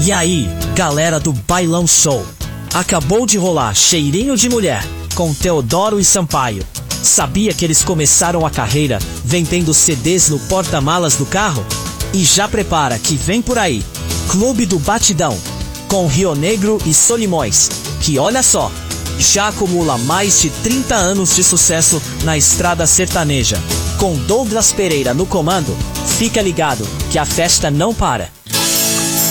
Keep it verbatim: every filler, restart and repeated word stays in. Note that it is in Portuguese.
E aí, galera do Bailão Show, acabou de rolar Cheirinho de Mulher com Teodoro e Sampaio. Sabia que eles começaram a carreira vendendo C Ds no porta-malas do carro? E já prepara que vem por aí Clube do Batidão com Rio Negro e Solimões, que olha só, já acumula mais de trinta anos de sucesso na estrada sertaneja. Com Douglas Pereira no comando, fica ligado que a festa não para.